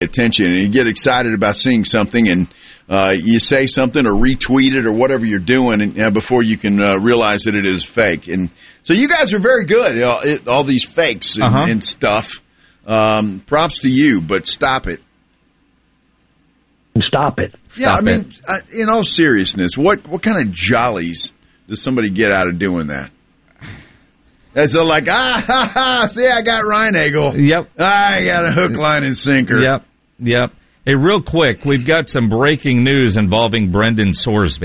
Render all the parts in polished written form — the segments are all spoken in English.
attention, and you get excited about seeing something, and you say something or retweet it or whatever you're doing and, before you can realize that it is fake. And so you guys are very good, all these fakes and stuff. Props to you, but stop it. Stop it. Yeah, I mean, in all seriousness, what kind of jollies does somebody get out of doing that? It's like, see, I got Reinagle. Yep. I got a hook, line, and sinker. Yep. Hey, real quick, we've got some breaking news involving Brendan Sorsby.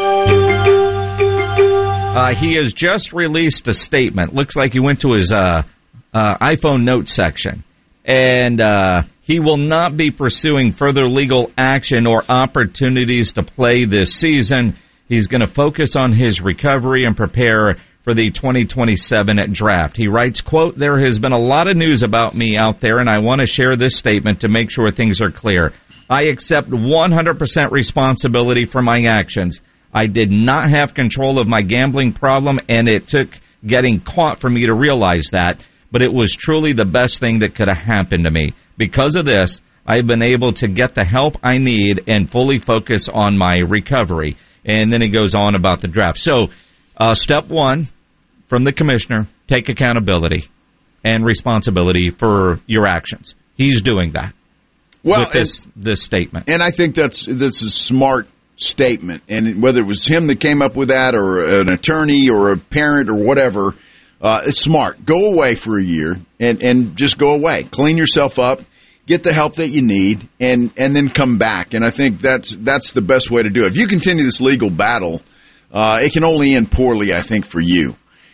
He has just released a statement. Looks like he went to his iPhone notes section. And he will not be pursuing further legal action or opportunities to play this season. He's going to focus on his recovery and prepare for the 2027 draft. He writes, quote, "There has been a lot of news about me out there, and I want to share this statement to make sure things are clear. I accept 100% responsibility for my actions. I did not have control of my gambling problem, and it took getting caught for me to realize that, but it was truly the best thing that could have happened to me. Because of this, I've been able to get the help I need and fully focus on my recovery." And then he goes on about the draft. So, step one from the commissioner, take accountability and responsibility for your actions. He's doing that with this statement. And I think that's a smart statement. And whether it was him that came up with that or an attorney or a parent or whatever, it's smart. Go away for a year and just go away. Clean yourself up. Get the help that you need, and then come back. And I think that's the best way to do it. If you continue this legal battle, it can only end poorly, I think, for you.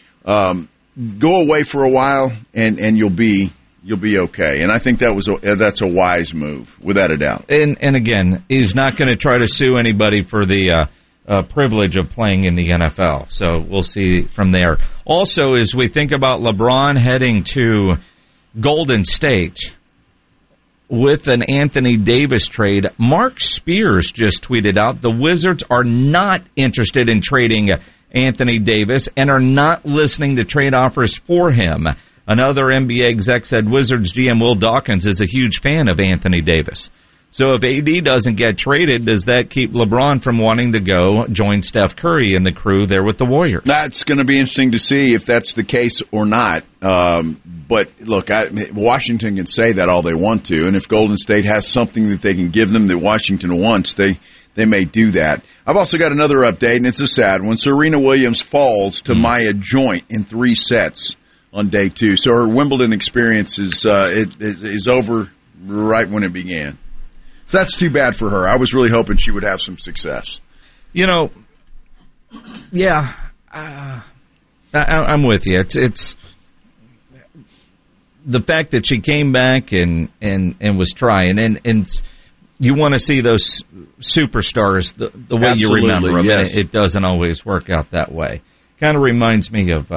Go away for a while, and you'll be okay. And I think that's a wise move, without a doubt. And again, he's not going to try to sue anybody for the privilege of playing in the NFL. So we'll see from there. Also, as we think about LeBron heading to Golden State with an Anthony Davis trade, Mark Spears just tweeted out the Wizards are not interested in trading Anthony Davis and are not listening to trade offers for him. Another NBA exec said Wizards GM Will Dawkins is a huge fan of Anthony Davis. So if AD doesn't get traded, does that keep LeBron from wanting to go join Steph Curry and the crew there with the Warriors? That's going to be interesting to see if that's the case or not. But look, Washington can say that all they want to, and if Golden State has something that they can give them that Washington wants, they may do that. I've also got another update, and it's a sad one. Serena Williams falls to Maya Joint in 3 sets on day 2. So her Wimbledon experience is over right when it began. So that's too bad for her. I was really hoping she would have some success. You know, yeah, I'm with you. It's the fact that she came back and was trying, and you want to see those superstars the way you remember them. Yes. It doesn't always work out that way. Kind of reminds me of,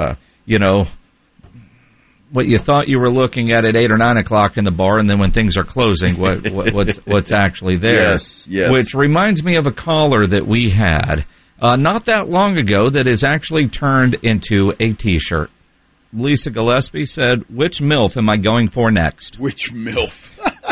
what you thought you were looking at 8 or 9 o'clock in the bar, and then when things are closing, what's actually there. Yes. Which reminds me of a caller that we had not that long ago that is actually turned into a T-shirt. Lisa Gillespie said, "Which MILF am I going for next?" Which MILF?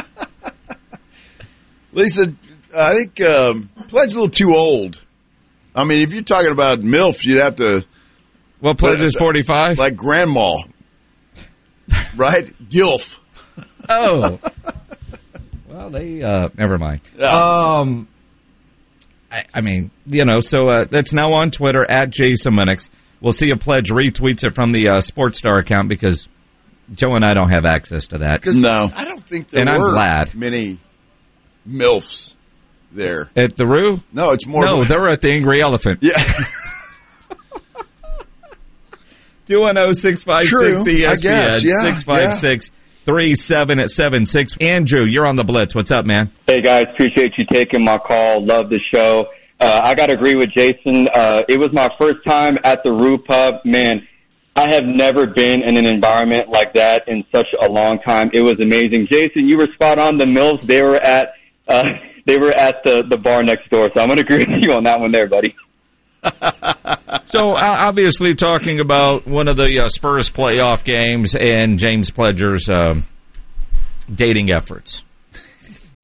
Lisa, I think Pledge is a little too old. I mean, if you're talking about MILF, you'd have to... Well, Pledge is 45? Like Grandma. Right? Gilf. Oh. Well, they, never mind. Yeah. I mean, so that's now on Twitter, at Jason Minix. We'll see if Pledge retweets it from the Sports Star account because Joe and I don't have access to that. No. I don't think there I'm were glad. many MILFs there. At the Roo? No, it's more... No, they're at the Angry Elephant. Yeah. 210-656-ESPN. I guess, yeah. 656-3776. Andrew, you're on the Blitz. What's up, man? Hey, guys. Appreciate you taking my call. Love the show. I got to agree with Jason. It was my first time at the Roo Pub. Man, I have never been in an environment like that in such a long time. It was amazing. Jason, you were spot on. The MILFs, they were at the bar next door. So I'm going to agree with you on that one there, buddy. So, obviously talking about one of the Spurs playoff games and James Pledger's dating efforts.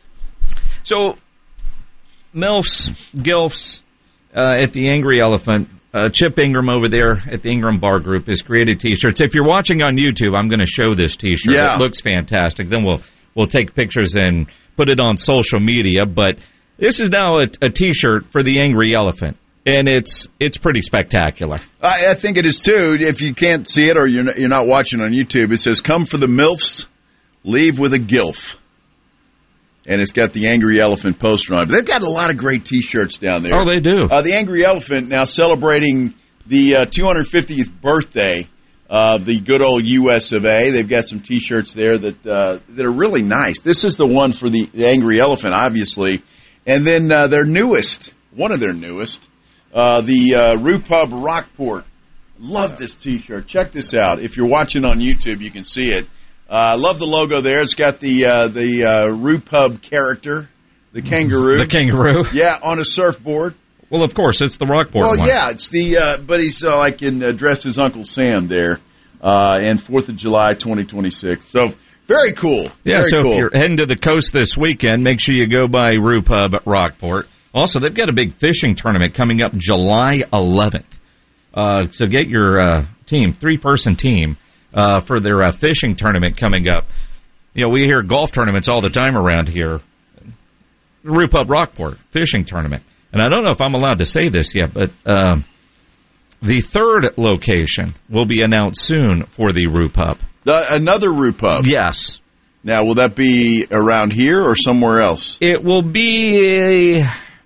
So, MILFs, GILFs, at the Angry Elephant, Chip Ingram over there at the Ingram Bar Group has created T-shirts. If you're watching on YouTube, I'm going to show this T-shirt. Yeah. It looks fantastic. Then we'll take pictures and put it on social media. But this is now a T-shirt for the Angry Elephant, and it's pretty spectacular. I think it is too. If you can't see it or you're not watching on YouTube, it says "Come for the MILFs, leave with a GILF." And it's got the Angry Elephant poster on it. But they've got a lot of great T-shirts down there. Oh, they do. The Angry Elephant now celebrating the 250th birthday of the good old U.S. of A. They've got some T-shirts there that are really nice. This is the one for the Angry Elephant, obviously. And then their newest, one of their newest, the Rupub Rockport. Love this T-shirt. Check this out. If you're watching on YouTube, you can see it. I love the logo there. It's got the Rupub character, the kangaroo. The kangaroo. Yeah, on a surfboard. Well, of course, it's the Rockport one. Well, yeah, it's the but he's like dressed as Uncle Sam there, and 4th of July, 2026. So very cool. Yeah, very so cool. if you're heading to the coast this weekend, make sure you go by Rupub at Rockport. Also, they've got a big fishing tournament coming up July 11th. So get your team, 3-person team, for their fishing tournament coming up. You know, we hear golf tournaments all the time around here. Rupub Rockport fishing tournament. And I don't know if I'm allowed to say this yet, but the third location will be announced soon for the Rupub. Another Rupub. Yes. Now, will that be around here or somewhere else? It will be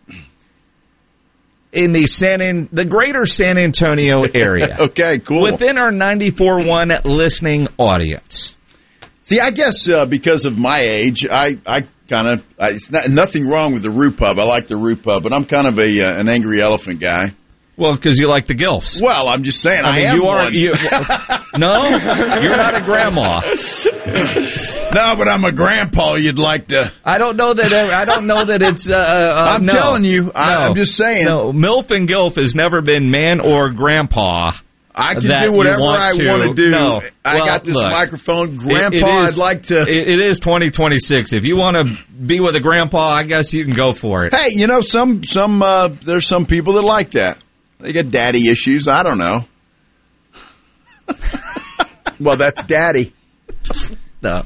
in the greater San Antonio area. Okay, cool. Within our 94.1 listening audience. See, I guess because of my age, I kind of it's nothing wrong with the Rupub. I like the Rupub, but I'm kind of an Angry Elephant guy. Well, because you like the GILFs. Well, I'm just saying, I mean, am you are. one. No, you're not a grandma. No, but I'm a grandpa. You'd like to. I don't know that it's. I'm telling you. I'm just saying. No, MILF and GILF has never been man or grandpa. I can do whatever I want to do. No. I got this microphone. Grandpa, I'd like to. It is 2026. If you want to be with a grandpa, I guess you can go for it. Hey, you know, there's some people that like that. They got daddy issues. I don't know. Well, that's daddy. No.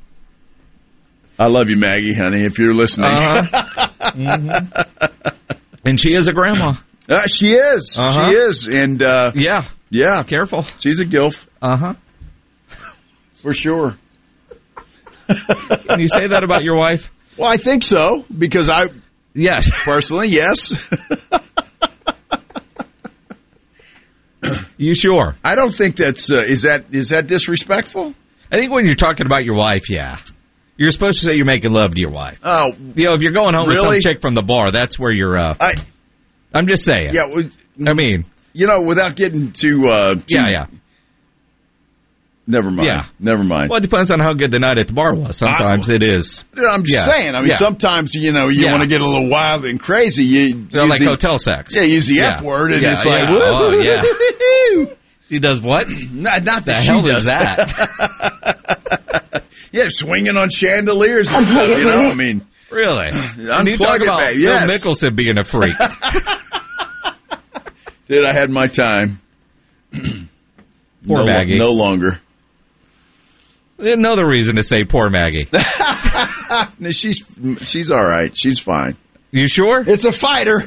I love you, Maggie, honey, if you're listening. Mm-hmm. And she is a grandma. She is. She is. And yeah. Careful. She's a GILF. Uh-huh. For sure. Can you say that about your wife? Well, I think so, because Yes. Personally, yes. You sure? I don't think that's is that disrespectful? I think when you're talking about your wife, yeah. You're supposed to say you're making love to your wife. Oh. You know, if you're going home with some chick from the bar, that's where you're I'm just saying. Yeah, I mean, you know, without getting too yeah. Never mind. Yeah. Never mind. Well, it depends on how good the night at the bar was. Sometimes it is. I'm just saying. I mean, sometimes, you know, you want to get a little wild and crazy. You like hotel sex. Yeah, use the F word, and it's like, oh, yeah. She does what? Not the that hell she does is that? Yeah, swinging on chandeliers and stuff, you know, I mean. Really? Unplug you talk about babe. Yes. Phil Mickelson being a freak. Dude, I had my time. Poor Maggie. No longer. Another reason to say poor Maggie. No, she's all right. She's fine. You sure? It's a fighter.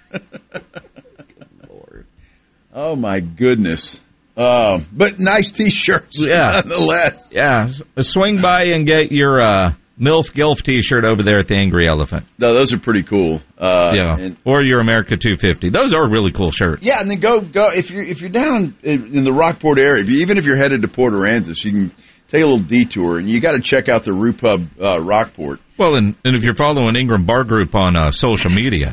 Lord. Oh, my goodness. But nice T-shirts, nonetheless. Yeah, swing by and get your MILF GILF T-shirt over there at the Angry Elephant. No, those are pretty cool. Or your America 250. Those are really cool shirts. Yeah, and then go if you're down in the Rockport area, even if you're headed to Port Aransas, you can take a little detour, and you got to check out the Rupub Rockport. Well, and if you're following Ingram Bar Group on social media,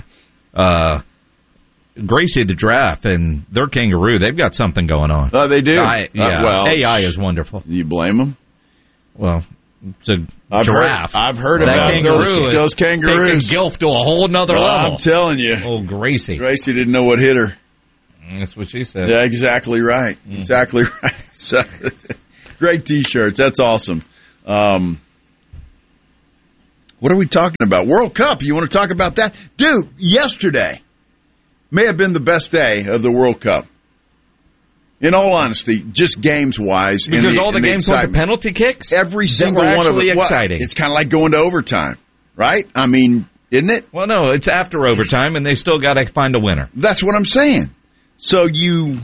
Gracie the Giraffe and their kangaroo, they've got something going on. Oh, they do? Well, AI is wonderful. You blame them? Well, it's a giraffe. I've heard about those kangaroos. Taking GILF to a whole nother level. I'm telling you. Oh, Gracie. Gracie didn't know what hit her. That's what she said. Yeah, exactly right. Mm. Exactly right. So, great T-shirts. That's awesome. What are we talking about? World Cup. You want to talk about that? Dude, yesterday may have been the best day of the World Cup. In all honesty, just games-wise. Because all the games went to penalty kicks? Every single one of them. Exciting. It's kind of like going to overtime, right? I mean, isn't it? Well, no, it's after overtime, and they still got to find a winner. That's what I'm saying. So it's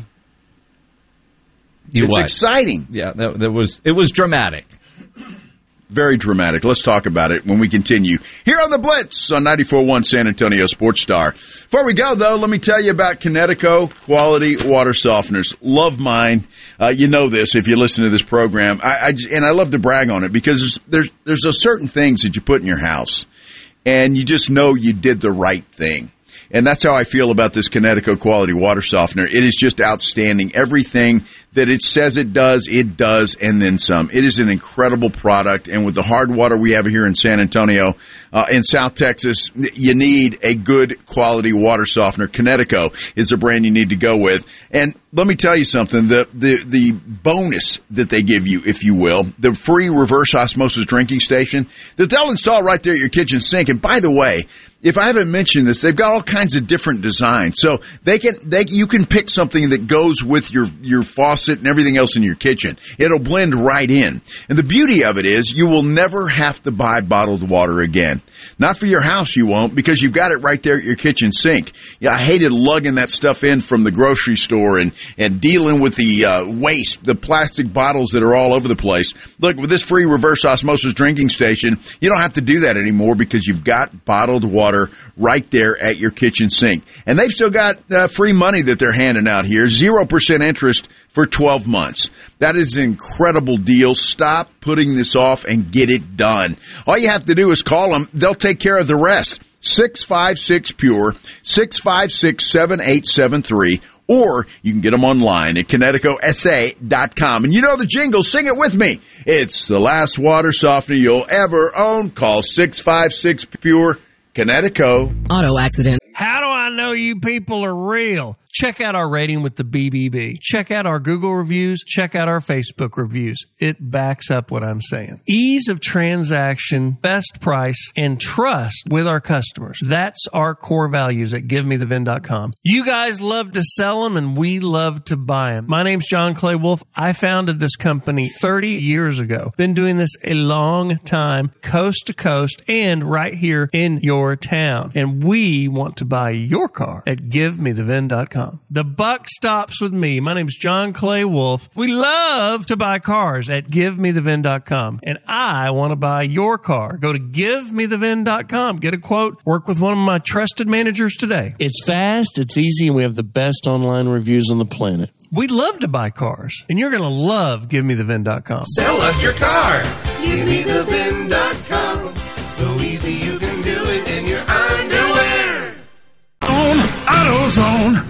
what? Exciting. Yeah, it was dramatic. Very dramatic. Let's talk about it when we continue here on the Blitz on 94.1 San Antonio Sports Star. Before we go, though, let me tell you about Kinetico Quality Water Softeners. Love mine. You know this if you listen to this program. I love to brag on it because there's a certain things that you put in your house, and you just know you did the right thing. And that's how I feel about this Kinetico Quality Water Softener. It is just outstanding. Everything that it says it does, and then some. It is an incredible product. And with the hard water we have here in San Antonio, in South Texas, you need a good quality water softener. Kinetico is the brand you need to go with. And let me tell you something. The bonus that they give you, if you will, the free reverse osmosis drinking station that they'll install right there at your kitchen sink. And by the way, if I haven't mentioned this, they've got all kinds of different designs. So you can pick something that goes with your faucet and everything else in your kitchen. It'll blend right in. And the beauty of it is you will never have to buy bottled water again. Not for your house, you won't, because you've got it right there at your kitchen sink. Yeah, I hated lugging that stuff in from the grocery store and dealing with the waste, the plastic bottles that are all over the place. Look, with this free reverse osmosis drinking station, you don't have to do that anymore because you've got bottled water right there at your kitchen sink. And they've still got free money that they're handing out here, 0% interest for 12 months. That is an incredible deal. Stop putting this off and get it done. All you have to do is call them. They'll take care of the rest. 656-PURE, 656-7873, or you can get them online at KineticoSA.com. And you know the jingle. Sing it with me. It's the last water softener you'll ever own. Call 656-PURE. Kinetico. Auto accident. How do I know you people are real? Check out our rating with the BBB. Check out our Google reviews. Check out our Facebook reviews. It backs up what I'm saying. Ease of transaction, best price, and trust with our customers. That's our core values at GiveMeTheVin.com. You guys love to sell them, and we love to buy them. My name's John Clay Wolf. I founded this company 30 years ago. Been doing this a long time, coast to coast, and right here in your town. And we want to buy your car at GiveMeTheVin.com. The buck stops with me. My name's John Clay Wolf. We love to buy cars at GiveMeTheVin.com. And I want to buy your car. Go to GiveMeTheVin.com. Get a quote. Work with one of my trusted managers today. It's fast, it's easy, and we have the best online reviews on the planet. We love to buy cars. And you're going to love GiveMeTheVin.com. Sell us your car. GiveMeTheVin.com. So easy you can do it in your underwear. AutoZone.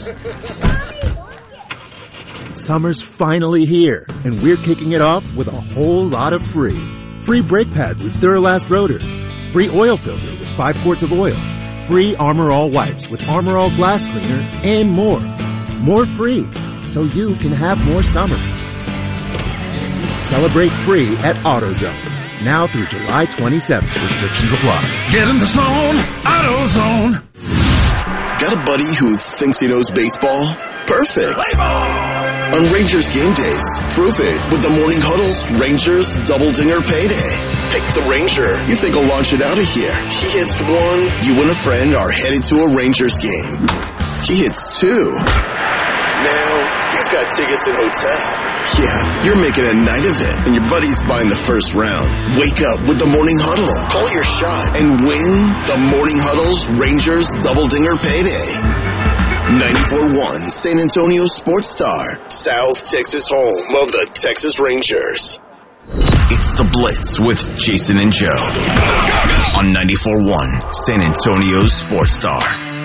Summer's finally here, and we're kicking it off with a whole lot of free. Free brake pads with Duralast rotors. Free oil filter with 5 quarts of oil. Free Armor All wipes with Armor All glass cleaner, and more. More free, so you can have more summer. Celebrate free at AutoZone. Now through July 27th. Restrictions apply. Get in the zone. AutoZone. Got a buddy who thinks he knows baseball? Perfect. On Rangers game days, prove it with the Morning Huddle's Rangers Double Dinger Payday. Pick the Ranger you think will launch it out of here. He hits 1, you and a friend are headed to a Rangers game. He hits 2. Now, you've got tickets and hotel. Yeah, you're making a night of it, and your buddy's buying the first round. Wake up with the Morning Huddle. Call your shot and win the Morning Huddle's Rangers Double Dinger Payday. 94.1 San Antonio Sports Star, South Texas home of the Texas Rangers. It's The Blitz with Jason and Joe on 94.1 San Antonio Sports Star.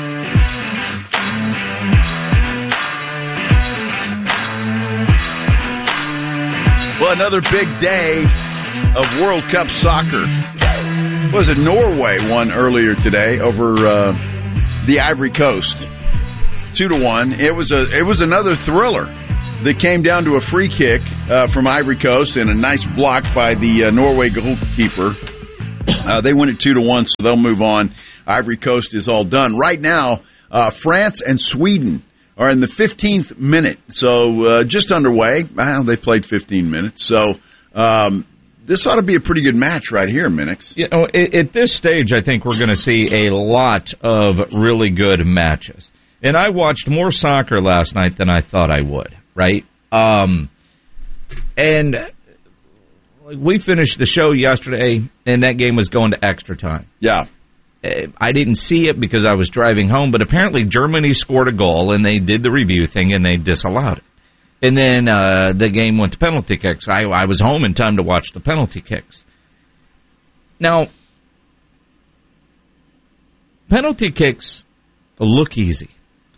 Well, another big day of World Cup soccer. Was it Norway won earlier today over the Ivory Coast, 2-1. It was another thriller that came down to a free kick from Ivory Coast and a nice block by the Norway goalkeeper. They win it 2-1, so they'll move on. Ivory Coast is all done. Right now, France and Sweden are in the 15th minute, so just underway. Well, they played 15 minutes, so this ought to be a pretty good match right here, Minix. You know, at this stage, I think we're going to see a lot of really good matches. And I watched more soccer last night than I thought I would, right? And we finished the show yesterday, and that game was going to extra time. Yeah. I didn't see it because I was driving home, but apparently Germany scored a goal, and they did the review thing, and they disallowed it. And then the game went to penalty kicks. I was home in time to watch the penalty kicks. Now, penalty kicks look easy.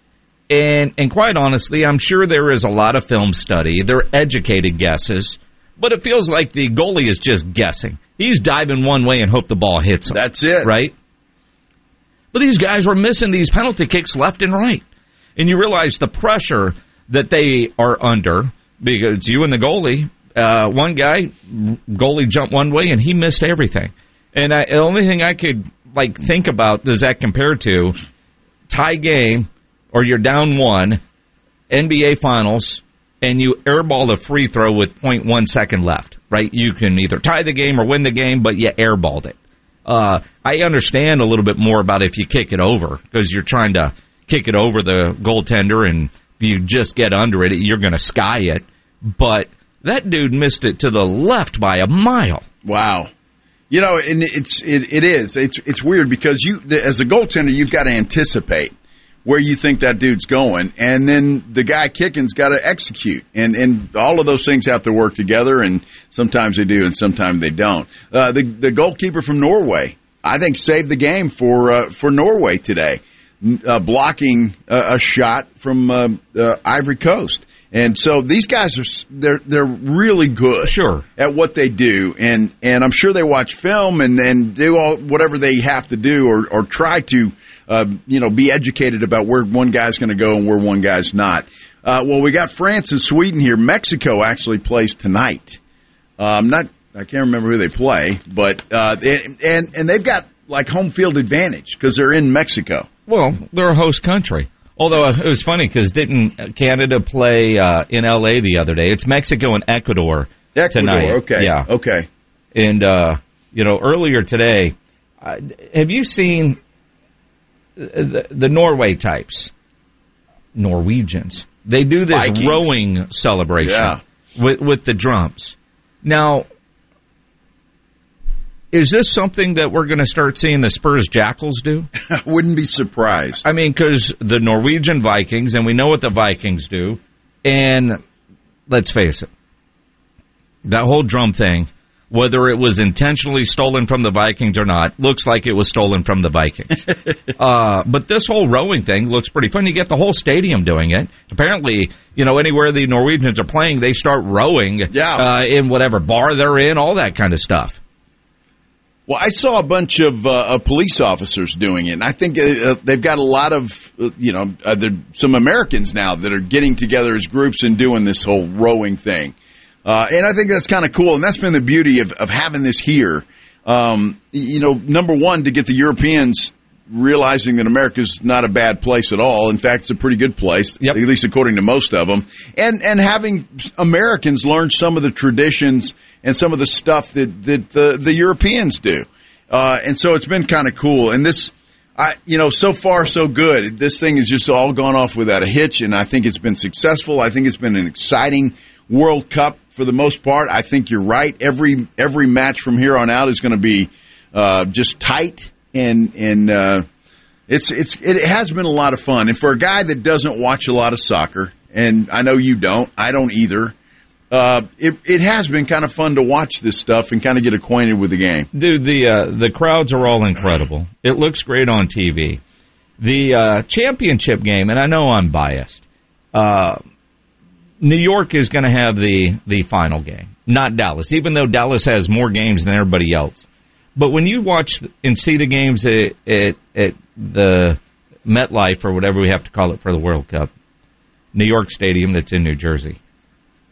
And quite honestly, I'm sure there is a lot of film study. They're educated guesses. But it feels like the goalie is just guessing. He's diving one way and hope the ball hits him. That's it. Right? But these guys were missing these penalty kicks left and right. And you realize the pressure that they are under, because you and the goalie, one guy, goalie jumped one way and he missed everything. And the only thing I could think about, does that compare to tie game, or you're down one, NBA Finals, and you airball a free throw with 0.1 second left, right? You can either tie the game or win the game, but you airballed it. I understand a little bit more about if you kick it over, because you're trying to kick it over the goaltender, and you just get under it, you're going to sky it. But that dude missed it to the left by a mile. Wow. You know, and it's weird because as a goaltender, you've got to anticipate where you think that dude's going, and then the guy kicking's got to execute, and all of those things have to work together, and sometimes they do and sometimes they don't. The goalkeeper from Norway, I think, saved the game for Norway today, blocking a shot from Ivory Coast. And so these guys they're really good, sure, at what they do, and I'm sure they watch film and do whatever they have to do or try to be educated about where one guy's going to go and where one guy's not. Well, we got France and Sweden here. Mexico actually plays tonight. I can't remember who they play, but and they've got home field advantage because they're in Mexico. Well, they're a host country. Although it was funny because didn't Canada play in L.A. the other day? It's Mexico and Ecuador tonight. Okay. Yeah. Okay. And, earlier today, have you seen the Norway types? Norwegians. They do this Vikings. Rowing celebration with the drums. Now, is this something that we're going to start seeing the Spurs Jackals do? I wouldn't be surprised. I mean, because the Norwegian Vikings, and we know what the Vikings do, and let's face it, that whole drum thing, whether it was intentionally stolen from the Vikings or not, looks like it was stolen from the Vikings. But this whole rowing thing looks pretty fun. You get the whole stadium doing it. Apparently, anywhere the Norwegians are playing, they start rowing in whatever bar they're in, all that kind of stuff. Well, I saw a bunch of police officers doing it, and I think they've got a lot of, some Americans now that are getting together as groups and doing this whole rowing thing. And I think that's kind of cool, and that's been the beauty of having this here. Number one, to get the Europeans realizing that America's not a bad place at all. In fact, it's a pretty good place, at least according to most of them. And having Americans learn some of the traditions and some of the stuff that the Europeans do. And so it's been kind of cool. And this, so far so good. This thing has just all gone off without a hitch, and I think it's been successful. I think it's been an exciting World Cup for the most part. I think you're right. Every match from here on out is going to be just tight, and it has been a lot of fun. And for a guy that doesn't watch a lot of soccer, and I know you don't, I don't either. It has been kind of fun to watch this stuff and kind of get acquainted with the game. Dude, the crowds are all incredible. It looks great on TV. The championship game, and I know I'm biased, New York is going to have the final game, not Dallas, even though Dallas has more games than everybody else. But when you watch and see the games at the MetLife, or whatever we have to call it for the World Cup, New York Stadium that's in New Jersey,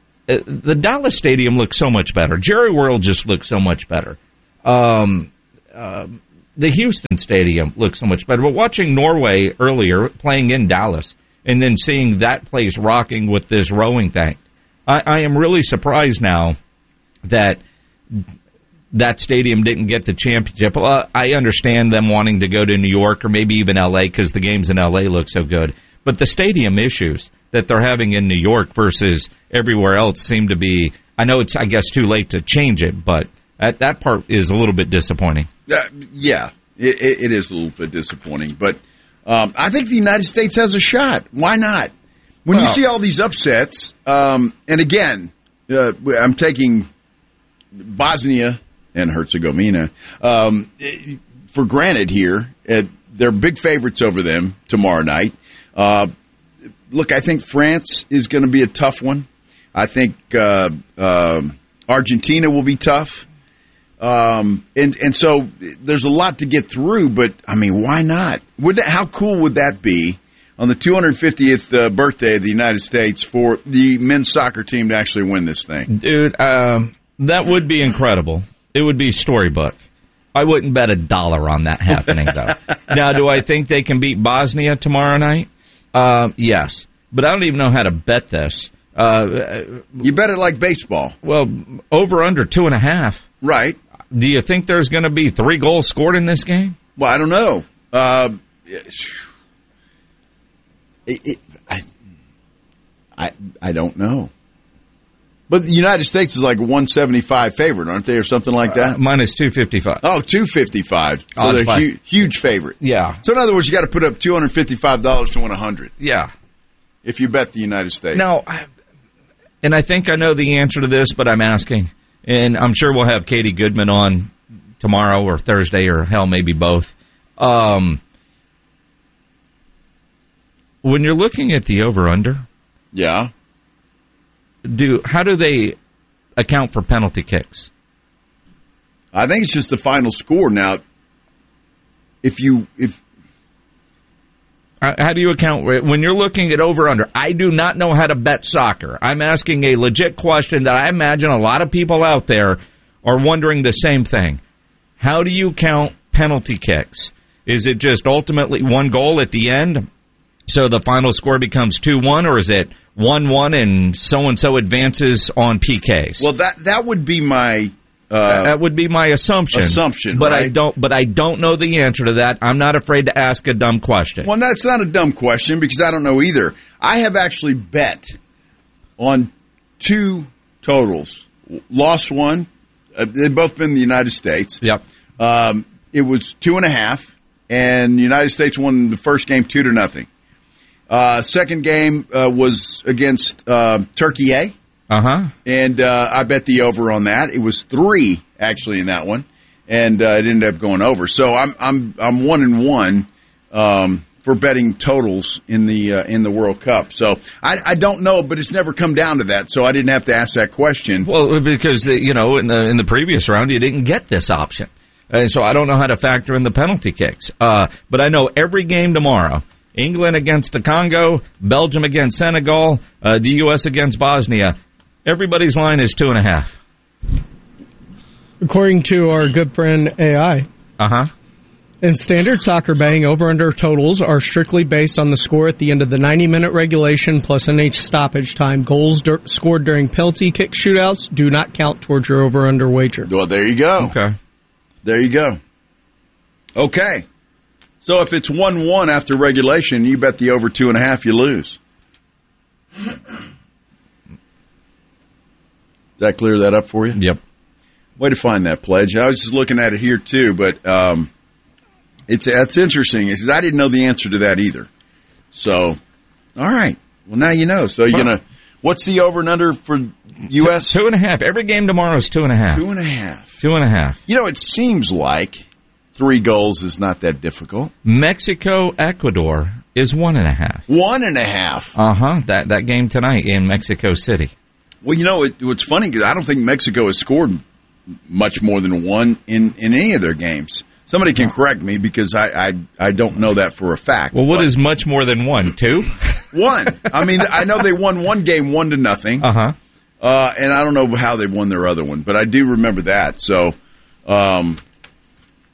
the Dallas Stadium looks so much better. Jerry World just looks so much better. the Houston Stadium looks so much better. But watching Norway earlier, playing in Dallas, and then seeing that place rocking with this rowing thing, I am really surprised now that stadium didn't get the championship. I understand them wanting to go to New York or maybe even L.A. because the games in L.A. look so good. But the stadium issues that they're having in New York versus everywhere else seem to be, I know it's, I guess, too late to change it, but that part is a little bit disappointing. Yeah, it is a little bit disappointing. But I think the United States has a shot. Why not? When you see all these upsets, and again, I'm taking Bosnia and Herzegovina for granted here. They're big favorites over them tomorrow night. Look, I think France is going to be a tough one. I think Argentina will be tough. And so there's a lot to get through, but I mean, why not? How cool would that be on the 250th birthday of the United States for the men's soccer team to actually win this thing? Dude, that would be incredible. It would be storybook. I wouldn't bet $1 on that happening, though. Now, do I think they can beat Bosnia tomorrow night? Yes. But I don't even know how to bet this. You bet it like baseball. Well, over under 2.5. Right. Do you think there's going to be 3 goals scored in this game? Well, I don't know. I don't know. But the United States is like a 175 favorite, aren't they, or something like that? Minus 255. Oh, 255. So they're huge favorite. Yeah. So in other words, you got to put up $255 to win 100. Yeah. If you bet the United States. Now, and I think I know the answer to this, but I'm asking, and I'm sure we'll have Katie Goodman on tomorrow or Thursday or hell, maybe both. When you're looking at the over-under, yeah, how do they account for penalty kicks? I think it's just the final score. Now, how do you account when you're looking at over-under? I do not know how to bet soccer. I'm asking a legit question that I imagine a lot of people out there are wondering the same thing. How do you count penalty kicks? Is it just ultimately one goal at the end, so the final score becomes 2-1, or is it 1-1 and so-and-so advances on PKs? Well, that would be my... that would be my assumption. But right? I don't know the answer to that. I'm not afraid to ask a dumb question. Well, that's not a dumb question because I don't know either. I have actually bet on 2 totals. Lost one. They've both been in the United States. Yep. It was 2.5, and the United States won the first game 2-0. Second game was against Turkey A. Uh-huh. And I bet the over on that. It was 3 actually in that one, and it ended up going over. So I'm 1-1 for betting totals in the World Cup. So I don't know, but it's never come down to that. So I didn't have to ask that question. Well, because in the previous round you didn't get this option, so I don't know how to factor in the penalty kicks. But I know every game tomorrow. England against the Congo, Belgium against Senegal, the U.S. against Bosnia. Everybody's line is 2.5. According to our good friend AI. Uh-huh. In standard soccer betting, over-under totals are strictly based on the score at the end of the 90-minute regulation plus in each stoppage time. Goals scored during penalty kick shootouts do not count towards your over-under wager. Well, there you go. Okay. There you go. Okay. So if it's 1-1 after regulation, you bet the over 2.5, you lose. Does that clear that up for you? Yep. Way to find that, Pledge. I was just looking at it here, too, but it's interesting. It says, I didn't know the answer to that either. So, all right. Well, now you know. So you're going to – what's the over and under for U.S.? 2.5. Every game tomorrow is 2.5. 2.5. 2.5. You know, it seems like 3 goals is not that difficult. Mexico, Ecuador is 1.5. 1.5. Uh-huh. That game tonight in Mexico City. Well, you know, what's funny because I don't think Mexico has scored much more than 1 in any of their games. Somebody can correct me because I don't know that for a fact. Well, what is much more than 1? 2? 1. I mean, I know they won one game 1-0. Uh-huh. And I don't know how they won their other one, but I do remember that. So,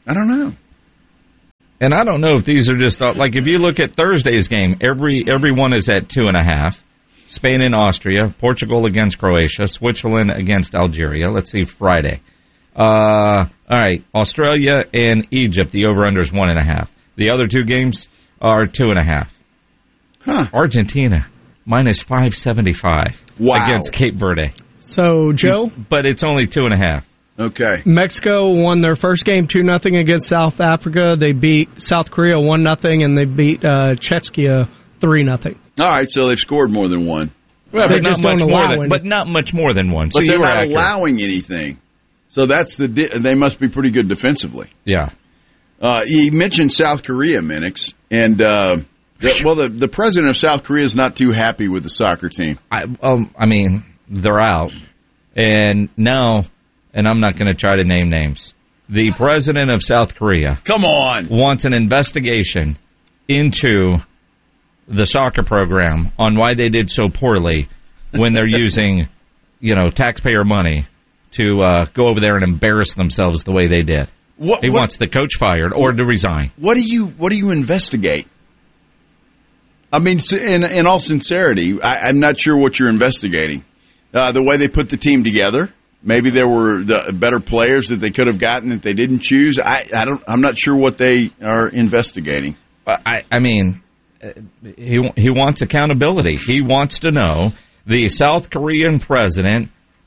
I don't know. And I don't know if these are just like if you look at Thursday's game, everyone is at 2.5. Spain and Austria, Portugal against Croatia, Switzerland against Algeria. Let's see Friday. All right, Australia and Egypt. The over/under is 1.5. The other two games are 2.5. Huh. Argentina minus 575 against Cape Verde. So Joe, but it's only 2.5. Okay. Mexico won their first game 2-0 against South Africa. They beat South Korea 1-0, and they beat Czechia 3-0. All right, so they've scored more than one. Well, they just don't allow any. But not much more than one. So but they're not accurate. allowing anything. So that's they must be pretty good defensively. Yeah. You mentioned South Korea, Minix, and the president of South Korea is not too happy with the soccer team. I mean, they're out, and now, and I'm not going to try to name names. The president of South Korea, come on, wants an investigation into the soccer program on why they did so poorly when they're using, taxpayer money to go over there and embarrass themselves the way they did. He wants the coach fired or to resign. What do you investigate? I mean, in all sincerity, I'm not sure what you're investigating. The way they put the team together. Maybe there were better players that they could have gotten that they didn't choose. I'm not sure what they are investigating. I mean, he wants accountability. He wants to know the South Korean president,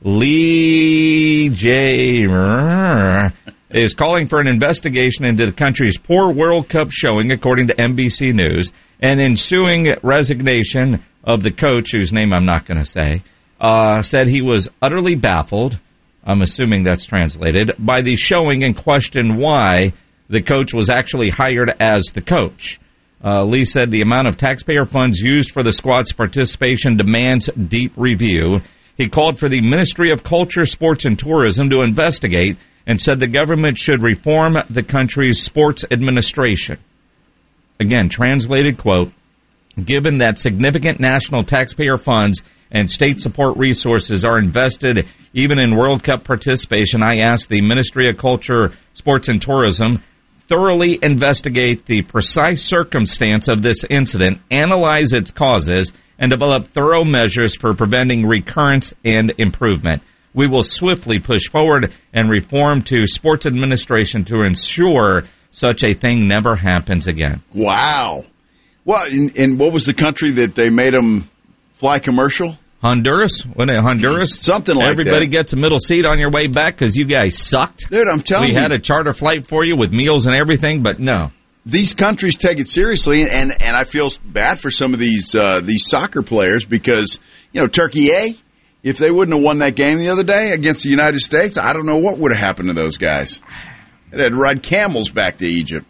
Lee Jae-myung, is calling for an investigation into the country's poor World Cup showing, according to NBC News, and ensuing resignation of the coach, whose name I'm not going to say, said he was utterly baffled, I'm assuming that's translated, by the showing and questioned why the coach was actually hired as the coach. Lee said the amount of taxpayer funds used for the squad's participation demands deep review. He called for the Ministry of Culture, Sports, and Tourism to investigate and said the government should reform the country's sports administration. Again, translated quote, given that significant national taxpayer funds and state support resources are invested even in World Cup participation, I ask the Ministry of Culture, Sports, and Tourism thoroughly investigate the precise circumstance of this incident, analyze its causes, and develop thorough measures for preventing recurrence and improvement. We will swiftly push forward and reform to sports administration to ensure such a thing never happens again. Wow. Well, and what was the country that they made them fly commercial? Honduras? Wasn't it Honduras? Something like Everybody that. gets a middle seat on your way back because you guys sucked? Dude, I'm telling you. We had a charter flight for you with meals and everything, but no. These countries take it seriously, and I feel bad for some of these soccer players because, Turkey A, if they wouldn't have won that game the other day against the United States, I don't know what would have happened to those guys. They had to ride camels back to Egypt.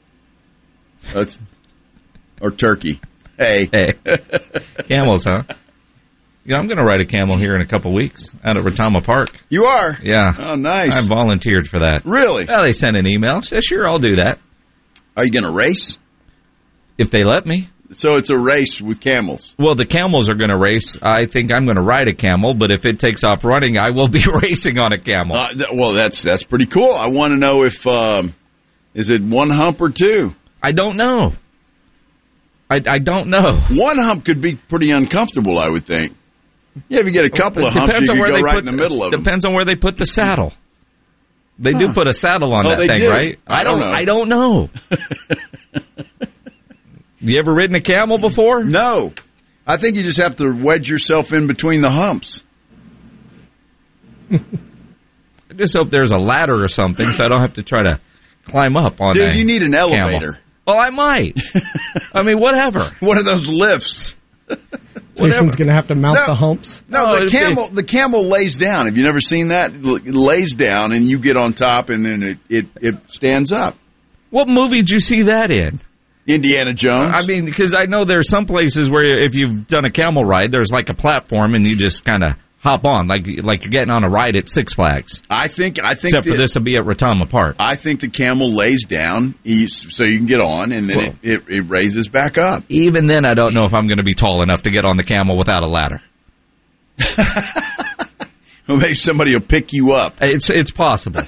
Or Turkey. Hey. Camels, huh? I'm going to ride a camel here in a couple weeks out at Retama Park. You are? Yeah. Oh, nice. I volunteered for that. Really? Well, they sent an email. Said, sure, I'll do that. Are you going to race? If they let me. So it's a race with camels. Well, the camels are going to race. I think I'm going to ride a camel, but if it takes off running, I will be racing on a camel. Well, that's pretty cool. I want to know if is it one hump or two? I don't know. I don't know. One hump could be pretty uncomfortable, I would think. Yeah, if you get a couple of humps, you can go right in the middle of them. Depends on where they put the saddle. They do put a saddle on that thing, do. right? I don't know. I don't know. You ever ridden a camel before? No. I think you just have to wedge yourself in between the humps. I just hope there's a ladder or something so I don't have to try to climb up on Dude, you need an elevator. Camel. Well, I might. I mean, whatever. One of those lifts. Jason's going to have to mount the humps. No, the camel lays down. Have you never seen that? It lays down, and you get on top, and then it stands up. What movie did you see that in? Indiana Jones. I mean, because I know there's some places where if you've done a camel ride, there's like a platform, and you just kind of hop on, like you're getting on a ride at Six Flags. I think. Except for this will be at Retama Park. I think the camel lays down so you can get on, and then it raises back up. Even then, I don't know if I'm going to be tall enough to get on the camel without a ladder. Well, maybe somebody will pick you up. It's possible.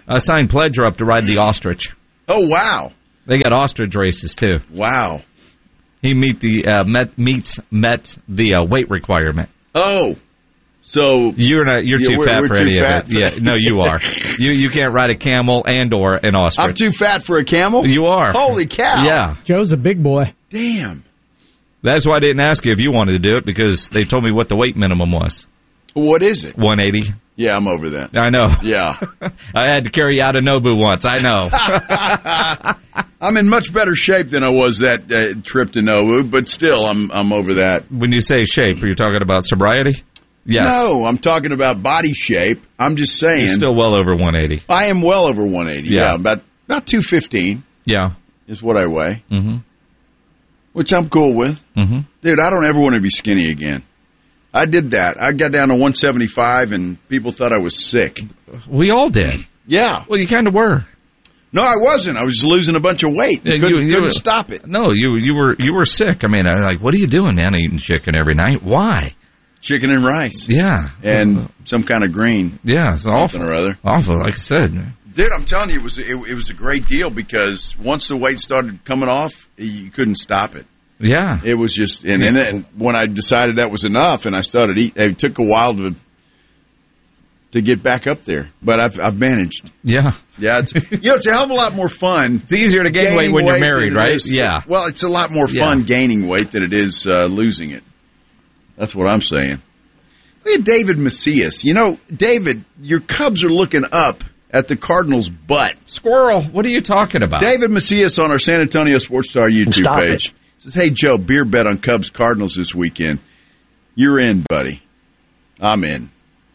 I signed Pledger up to ride the ostrich. Oh, wow. They got ostrich races, too. Wow. He met the weight requirement. Oh. So you're too fat we're for too any fat of it. Yeah, no, you are. You can't ride a camel and/or an ostrich. I'm too fat for a camel? You are. Holy cow. Yeah. Joe's a big boy. Damn. That's why I didn't ask you if you wanted to do it, because they told me what the weight minimum was. What is it? 180. Yeah, I'm over that. I know. Yeah. I had to carry you out of Nobu once. I know. I'm in much better shape than I was that trip to Nobu, but still, I'm over that. When you say shape, are you talking about sobriety? Yes. No, I'm talking about body shape. I'm just saying. You're still well over 180. I am well over 180. Yeah, about 215. Yeah. Is what I weigh. Mm-hmm. Which I'm cool with. Mm-hmm. Dude, I don't ever want to be skinny again. I did that. I got down to 175, and people thought I was sick. We all did. Yeah. Well, you kind of were. No, I wasn't. I was just losing a bunch of weight. Couldn't stop it. No, you were sick. I mean, what are you doing, man? Eating chicken every night? Why? Chicken and rice. Yeah. And some kind of green. Yeah, it's awful. Something or other. Awful, like I said. Dude, I'm telling you, it was a great deal, because once the weight started coming off, you couldn't stop it. Yeah. It was just, and then when I decided that was enough and I started eating, it took a while to get back up there, but I've managed. Yeah. Yeah. It's a hell of a lot more fun. It's easier to gain weight when you're married, right? Yeah. Well, it's a lot more fun gaining weight than it is losing it. That's what I'm saying. Look at David Macias. David, your Cubs are looking up at the Cardinals' butt. Squirrel, what are you talking about? David Macias on our San Antonio Sports Star YouTube page. Says, hey, Joe, beer bet on Cubs Cardinals this weekend. You're in, buddy. I'm in.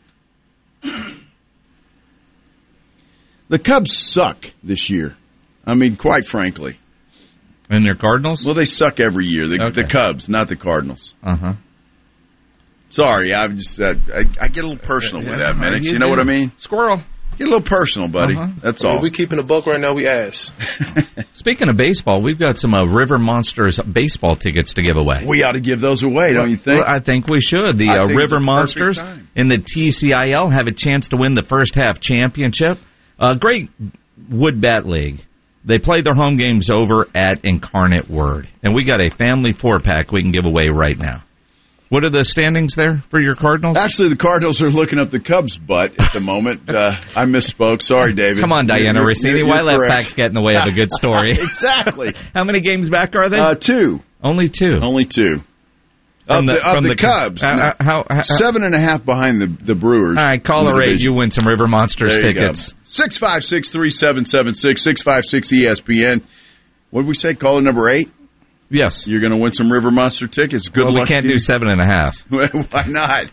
The Cubs suck this year. I mean, quite frankly. And they're Cardinals? Well, they suck every year. The Cubs, not the Cardinals. Uh-huh. Sorry, I just I get a little personal with that, man. You know what I mean? Squirrel. Get a little personal, buddy. That's all. If we keeping a buck right now, we ass. Speaking of baseball, we've got some River Monsters baseball tickets to give away. We ought to give those away, don't you think? Well, I think we should. The River Monsters in the TCIL have a chance to win the first half championship. Great wood bat league. They play their home games over at Incarnate Word. And we got a family 4-pack we can give away right now. What are the standings there for your Cardinals? Actually, the Cardinals are looking up the Cubs' butt at the moment. I misspoke. Sorry, David. Come on, Diana Rossini. Why let facts get in the way of a good story? Exactly. How many games back are they? 2. Only 2. Only 2. From the Cubs. 7.5 behind the Brewers. All right, caller 8, you win some River Monsters tickets. 656-3776, 656-ESPN. What did we say, caller number 8? Yes. You're going to win some River Monster tickets. Good luck. We can't do 7.5. Why not?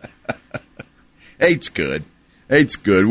8's good. 8's good.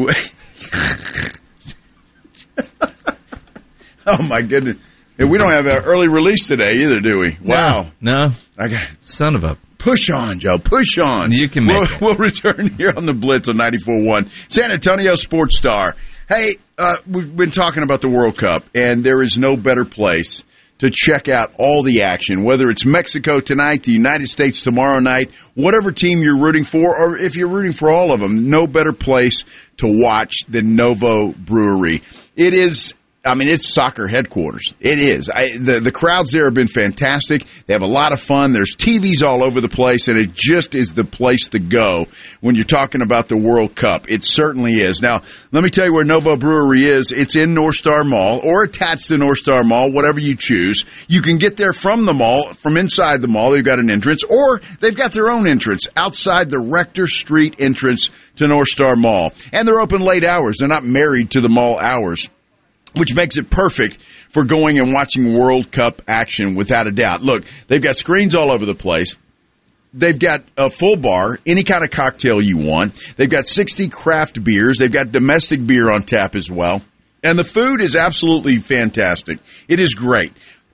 Oh, my goodness. Hey, we don't have an early release today either, do we? Wow. No. I got son of a... Push on, Joe. Push on. You can make it. We'll return here on the Blitz on 94.1. San Antonio Sports Star. Hey, we've been talking about the World Cup, and there is no better place to check out all the action, whether it's Mexico tonight, the United States tomorrow night, whatever team you're rooting for, or if you're rooting for all of them, no better place to watch than Novo Brewery. It is... it's soccer headquarters. It is. The crowds there have been fantastic. They have a lot of fun. There's TVs all over the place, and it just is the place to go when you're talking about the World Cup. It certainly is. Now, let me tell you where Novo Brewery is. It's in North Star Mall or attached to North Star Mall, whatever you choose. You can get there from the mall, from inside the mall. They've got an entrance, or they've got their own entrance outside the Rector Street entrance to North Star Mall. And they're open late hours. They're not married to the mall hours, which makes it perfect for going and watching World Cup action without a doubt. Look, they've got screens all over the place. They've got a full bar, any kind of cocktail you want. They've got 60 craft beers. They've got domestic beer on tap as well. And the food is absolutely fantastic. It is great.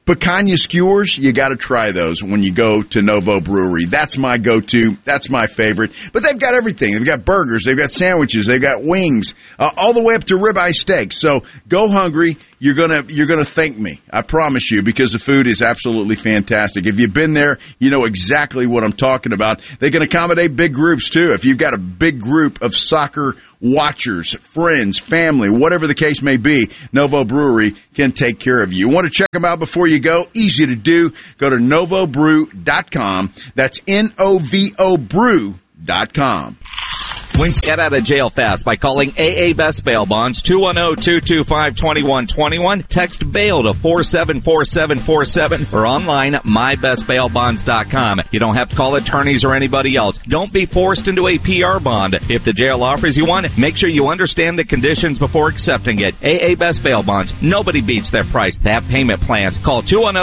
Picanha skewers, you got to try those when you go to Novo Brewery. That's my go-to. That's my favorite. But they've got everything. They've got burgers. They've got sandwiches. They've got wings, all the way up to ribeye steaks. So go hungry. You're gonna thank me. I promise you, because the food is absolutely fantastic. If you've been there, you know exactly what I'm talking about. They can accommodate big groups too. If you've got a big group of soccer watchers, friends, family, whatever the case may be, Novo Brewery can take care of you. You want to check them out before you go? Easy to do. Go to novobrew.com. That's N-O-V-O brew.com. Get out of jail fast by calling AA Best Bail Bonds, 210-225-2121. Text BAIL to 474747 or online at mybestbailbonds.com. You don't have to call attorneys or anybody else. Don't be forced into a PR bond. If the jail offers you one, make sure you understand the conditions before accepting it. AA Best Bail Bonds. Nobody beats their price. They have payment plans. Call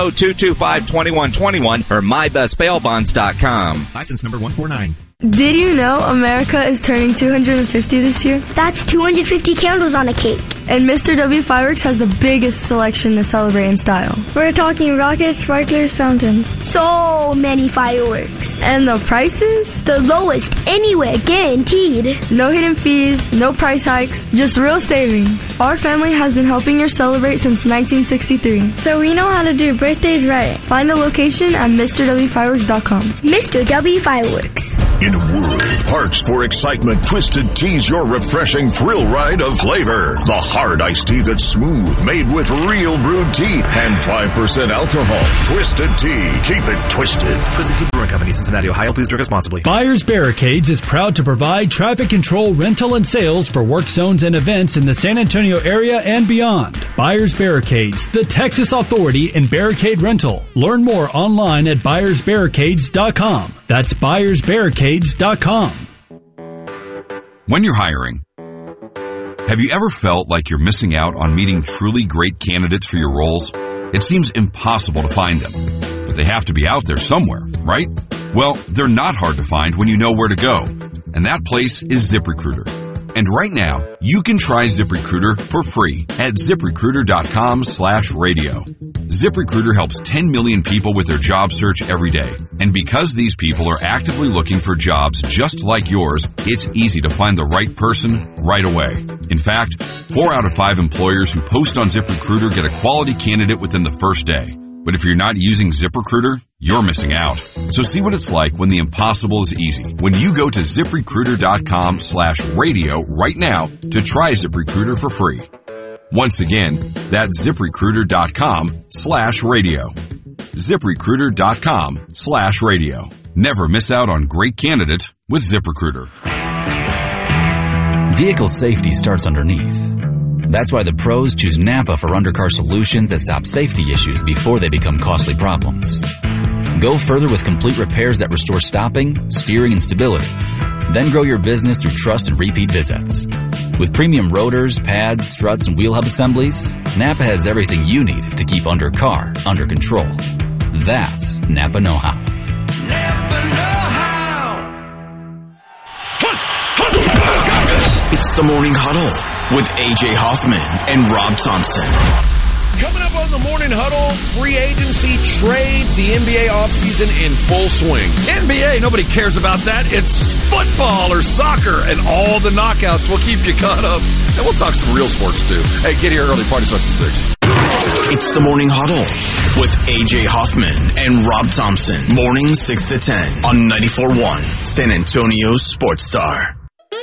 210-225-2121 or mybestbailbonds.com. License number 149. Did you know America is turning 250 this year? That's 250 candles on a cake. And Mr. W Fireworks has the biggest selection to celebrate in style. We're talking rockets, sparklers, fountains. So many fireworks. And the prices? The lowest anywhere, guaranteed. No hidden fees, no price hikes, just real savings. Our family has been helping you celebrate since 1963. So we know how to do birthdays right. Find a location at MrWFireworks.com. Mr. W Fireworks. In a world parched for excitement, Twisted Tea's your refreshing thrill ride of flavor. The hard iced tea that's smooth, made with real brewed tea and 5% alcohol. Twisted Tea. Keep it twisted. Twisted Tea Brewing Company, Cincinnati, Ohio. Please drink responsibly. Buyers Barricades is proud to provide traffic control, rental, and sales for work zones and events in the San Antonio area and beyond. Buyers Barricades, the Texas authority in barricade rental. Learn more online at buyersbarricades.com. That's buyersbarricades.com. When you're hiring, have you ever felt like you're missing out on meeting truly great candidates for your roles? It seems impossible to find them, but they have to be out there somewhere, right? Well, they're not hard to find when you know where to go, and that place is ZipRecruiter. And right now, you can try ZipRecruiter for free at ZipRecruiter.com/radio. ZipRecruiter helps 10 million people with their job search every day. And because these people are actively looking for jobs just like yours, it's easy to find the right person right away. In fact, 4 out of 5 employers who post on ZipRecruiter get a quality candidate within the first day. But if you're not using ZipRecruiter, you're missing out. So see what it's like when the impossible is easy. When you go to ZipRecruiter.com/radio right now to try ZipRecruiter for free. Once again, that's ZipRecruiter.com/radio. ZipRecruiter.com/radio. Never miss out on great candidates with ZipRecruiter. Vehicle safety starts underneath. That's why the pros choose Napa for undercar solutions that stop safety issues before they become costly problems. Go further with complete repairs that restore stopping, steering, and stability. Then grow your business through trust and repeat visits. With premium rotors, pads, struts, and wheel hub assemblies, Napa has everything you need to keep undercar under control. That's Napa know-how. Napa know-how. It's the Morning Huddle with A.J. Hoffman and Rob Thompson. Coming up on the Morning Huddle, free agency trades, the NBA offseason in full swing. NBA, nobody cares about that. It's football or soccer and all the knockouts. We'll keep you caught up. And we'll talk some real sports, too. Hey, get here early. Party starts at 6. It's the Morning Huddle with A.J. Hoffman and Rob Thompson. Morning 6 to 10 on 94.1 San Antonio Sports Star.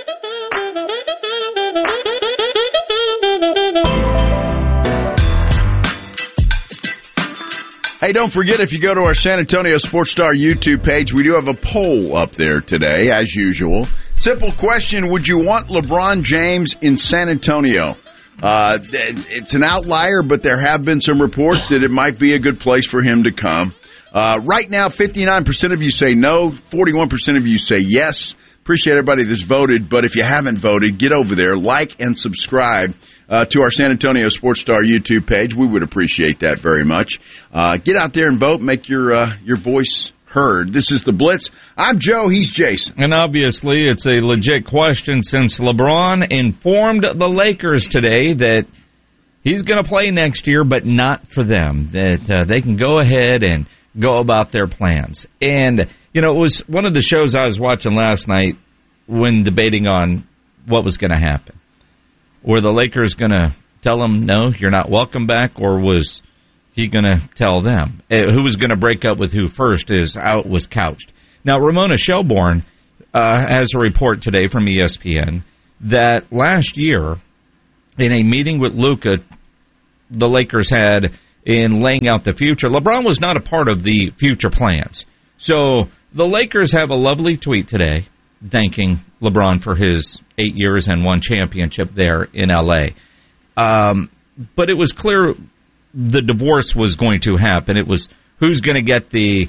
Hey, don't forget, if you go to our San Antonio Sports Star YouTube page, we do have a poll up there today, as usual. Simple question, would you want LeBron James in San Antonio? It's an outlier, but there have been some reports that it might be a good place for him to come. Right now, 59% of you say no, 41% of you say yes. Appreciate everybody that's voted, but if you haven't voted, get over there, like and subscribe to our San Antonio Sports Star YouTube page. We would appreciate that very much. Get out there and vote. Make your voice heard. This is The Blitz. I'm Joe. He's Jason. And obviously, it's a legit question since LeBron informed the Lakers today that He's going to play next year, but not for them. That they can go ahead and go about their plans. And, it was one of the shows I was watching last night when debating on what was going to happen. Were the Lakers going to tell him, no, you're not welcome back, or was he going to tell them? Who was going to break up with who first is how it was couched. Now, Ramona Shelbourne has a report today from ESPN that last year, in a meeting with Luka, the Lakers had in laying out the future, LeBron was not a part of the future plans. So the Lakers have a lovely tweet today thanking LeBron for his 8 years and 1 championship there in L.A. But it was clear the divorce was going to happen. It was who's going to get the,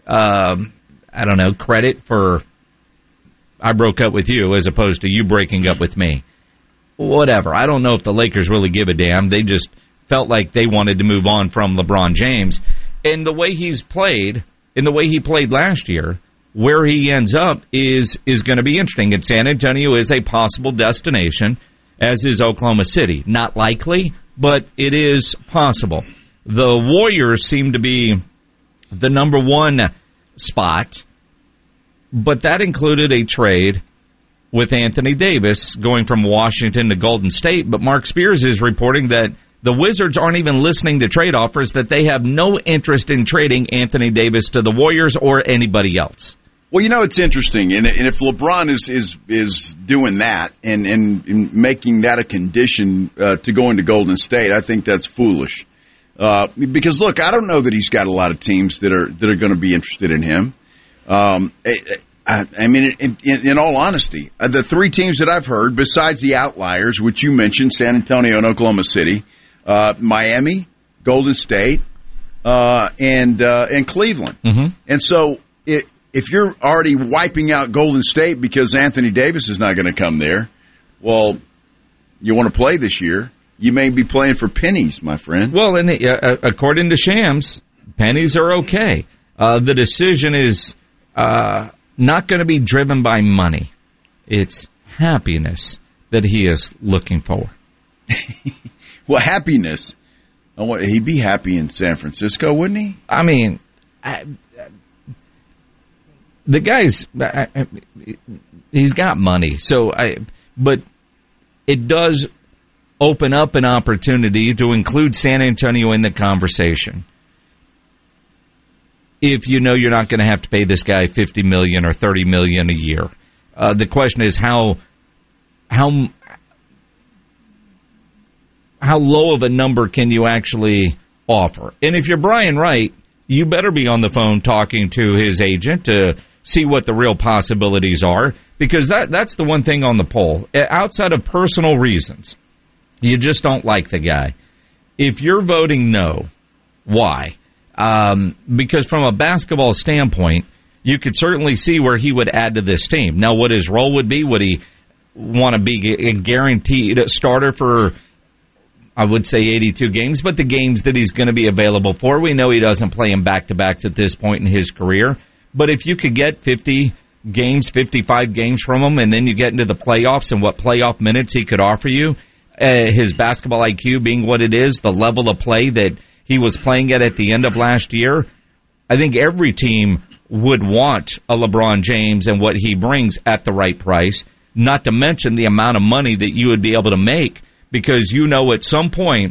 credit for I broke up with you as opposed to you breaking up with me. Whatever. I don't know if the Lakers really give a damn. They just felt like they wanted to move on from LeBron James. And the way he's played, and the way he played last year, where he ends up is going to be interesting. And San Antonio is a possible destination, as is Oklahoma City. Not likely, but it is possible. The Warriors seem to be the number 1 spot, but that included a trade with Anthony Davis going from Washington to Golden State. But Mark Spears is reporting that the Wizards aren't even listening to trade offers, that they have no interest in trading Anthony Davis to the Warriors or anybody else. Well, it's interesting, and if LeBron is doing that and making that a condition to go into Golden State, I think that's foolish. Because look, I don't know that he's got a lot of teams that are going to be interested in him. I mean, in all honesty, the 3 teams that I've heard, besides the outliers, which you mentioned, San Antonio and Oklahoma City, Miami, Golden State, and Cleveland. Mm-hmm. And so if you're already wiping out Golden State because Anthony Davis is not going to come there, well, you want to play this year, you may be playing for pennies, my friend. Well, and according to Shams, pennies are okay. The decision is not going to be driven by money. It's happiness that he is looking for. Well, happiness. He'd be happy in San Francisco, wouldn't he? I mean, the guy's he's got money. But it does open up an opportunity to include San Antonio in the conversation. If you know you're not going to have to pay this guy $50 million or $30 million a year, the question is how low of a number can you actually offer? And if you're Brian Wright, you better be on the phone talking to his agent to see what the real possibilities are, because that's the one thing on the poll. Outside of personal reasons, you just don't like the guy. If you're voting no, why? Because from a basketball standpoint, you could certainly see where he would add to this team. Now, what his role would he want to be a guaranteed starter for, I would say, 82 games, but the games that he's going to be available for, we know he doesn't play in back-to-backs at this point in his career. But if you could get 50 games, 55 games from him, and then you get into the playoffs and what playoff minutes he could offer you, his basketball IQ being what it is, the level of play that he was playing at the end of last year, I think every team would want a LeBron James and what he brings at the right price, not to mention the amount of money that you would be able to make, because you know at some point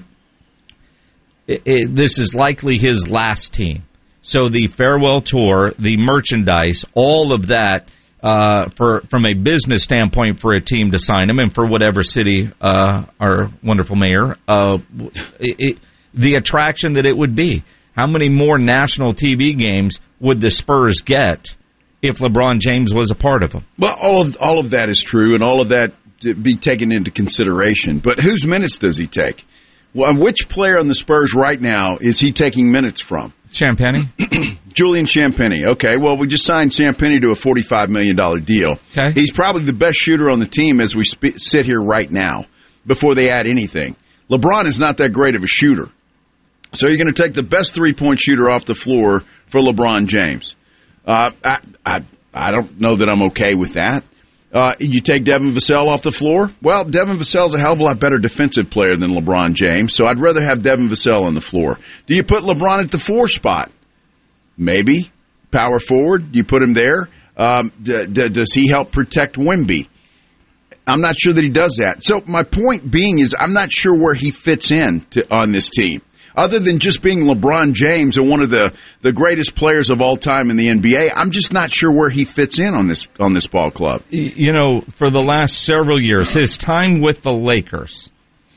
this is likely his last team. So the farewell tour, the merchandise, all of that, from a business standpoint for a team to sign him, and for whatever city, our wonderful mayor, the attraction that it would be. How many more national TV games would the Spurs get if LeBron James was a part of them? Well, all of that is true, and all of that to be taken into consideration. But whose minutes does he take? Well, which player on the Spurs right now is he taking minutes from? Champagnie? Julian Champagnie. Okay, well, we just signed Champagnie to a $45 million deal. Okay. He's probably the best shooter on the team as we sit here right now before they add anything. LeBron is not that great of a shooter. So you're going to take the best three-point shooter off the floor for LeBron James. I don't know that I'm okay with that. You take Devin Vassell off the floor? Well, Devin Vassell's a hell of a lot better defensive player than LeBron James, so I'd rather have Devin Vassell on the floor. Do you put LeBron at the 4 spot? Maybe. Power forward, you put him there. Does he help protect Wemby? I'm not sure that he does that. So my point being is I'm not sure where he fits in on this team. Other than just being LeBron James and one of the greatest players of all time in the NBA, I'm just not sure where he fits in on this ball club. You know, for the last several years, his time with the Lakers,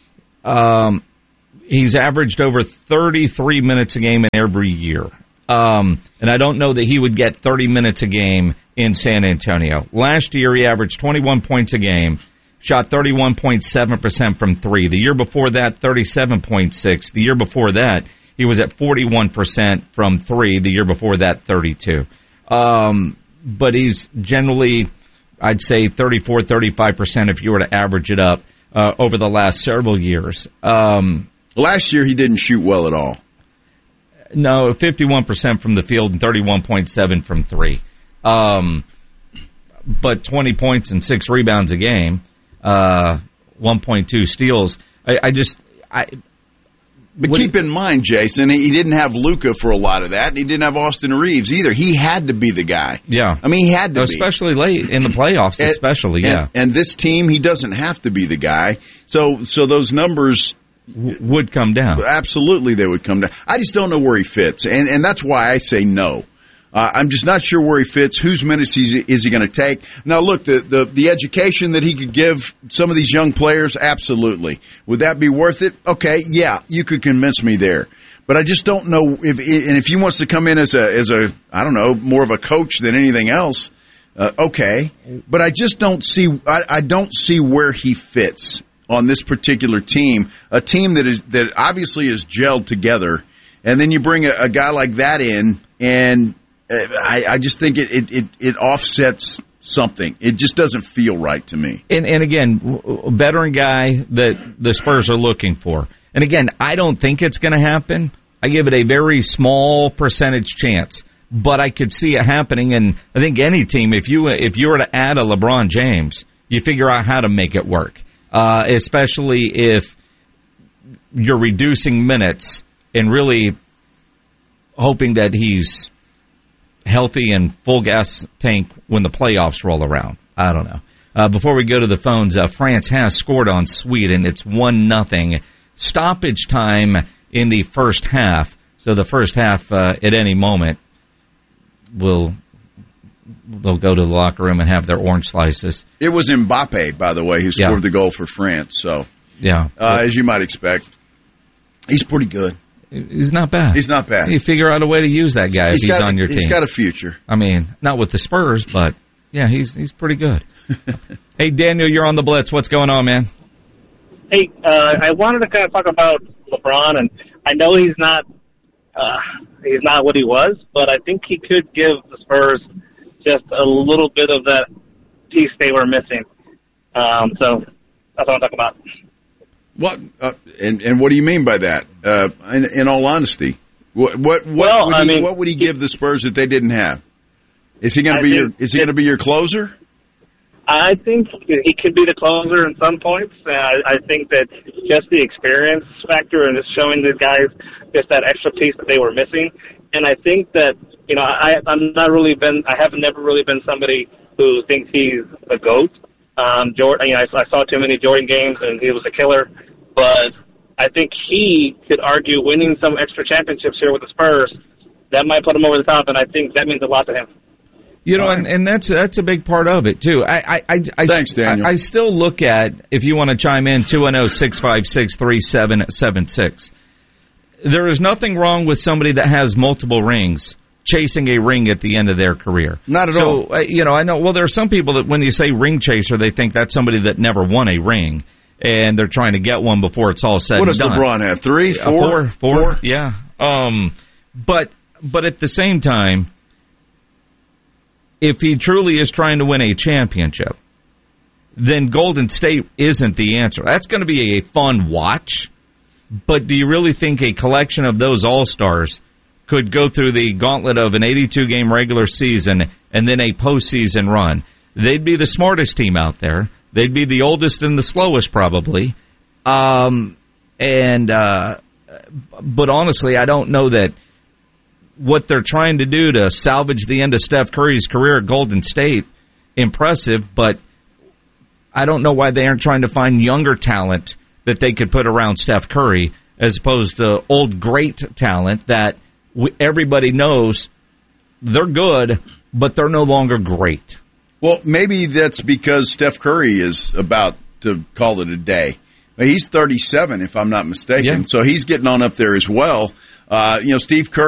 he's averaged over 33 minutes a game in every year. And I don't know that he would get 30 minutes a game in San Antonio. Last year, he averaged 21 points a game. Shot 31.7% from 3. The year before that, 37.6. The year before that, he was at 41% from 3. The year before that, 32. But he's generally, I'd say, 34, 35% if you were to average it up over the last several years. Last year, he didn't shoot well at all. No, 51% from the field and 31.7 from 3. But 20 points and 6 rebounds a game. 1.2 steals. But keep in mind, Jason, he didn't have Luka for a lot of that, and he didn't have Austin Reeves either. He had to be the guy. Yeah. I mean, he had to especially late in the playoffs, And this team, he doesn't have to be the guy. So those numbers would come down. Absolutely, they would come down. I just don't know where he fits, and that's why I say no. I'm just not sure where he fits. Whose minutes is he going to take? Now, look, the education that he could give some of these young players, absolutely. Would that be worth it? Okay, yeah, you could convince me there. But I just don't know if he wants to come in as a I don't know, more of a coach than anything else. Okay, but I just don't see. I don't see where he fits on this particular team. A team that obviously is gelled together, and then you bring a guy like that in and. I just think it offsets something. It just doesn't feel right to me. And again, a veteran guy that the Spurs are looking for. And again, I don't think it's going to happen. I give it a very small percentage chance, but I could see it happening. And I think any team, if you were to add a LeBron James, you figure out how to make it work. Especially if you're reducing minutes and really hoping that he's healthy and full gas tank when the playoffs roll around. I don't know. Before we go to the phones, France has scored on Sweden. It's 1-0. Stoppage time in the first half. So the first half, at any moment, they'll go to the locker room and have their orange slices. It was Mbappe, by the way, who scored the goal for France. So, yeah, as you might expect, he's pretty good. He's not bad. He's not bad. You figure out a way to use that guy if he's on your team. He's got a future. I mean, not with the Spurs, but yeah, he's pretty good. Hey, Daniel, you're on the Blitz. What's going on, man? Hey, I wanted to kind of talk about LeBron, and I know he's not what he was, but I think he could give the Spurs just a little bit of that piece they were missing. So that's what I'm talking about. What and what do you mean by that? In all honesty, what would he give the Spurs that they didn't have? Is he going to be your closer? I think he could be the closer in some points. I think that just the experience factor and just showing the guys just that extra piece that they were missing. And I think that I haven't never really been somebody who thinks he's a GOAT. Jordan, I saw too many Jordan games, and he was a killer. But I think he could argue winning some extra championships here with the Spurs. That might put him over the top, and I think that means a lot to him. And that's a big part of it too. Thanks, Daniel. I still look at, if you want to chime in, 210-656-3776. There is nothing wrong with somebody that has multiple rings chasing a ring at the end of their career. Not at all. So, I know, well, there are some people that when you say ring chaser, they think that's somebody that never won a ring, and they're trying to get one before it's all said and done. What does LeBron have? 3, 4? 4, yeah. But at the same time, if he truly is trying to win a championship, then Golden State isn't the answer. That's going to be a fun watch, but do you really think a collection of those all-stars could go through the gauntlet of an 82-game regular season and then a postseason run? they'd be the smartest team out there. They'd be the oldest and the slowest, probably. But honestly, I don't know that what they're trying to do to salvage the end of Steph Curry's career at Golden State, impressive, but I don't know why they aren't trying to find younger talent that they could put around Steph Curry as opposed to old great talent that everybody knows they're good, but they're no longer great. Well, maybe that's because Steph Curry is about to call it a day. He's 37, if I'm not mistaken, so he's getting on up there as well. Steve Kerr